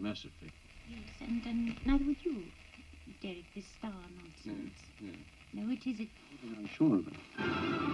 massively. Yes, and neither would you, Derek, this star nonsense. Yeah. No, it isn't. I'm sure of it.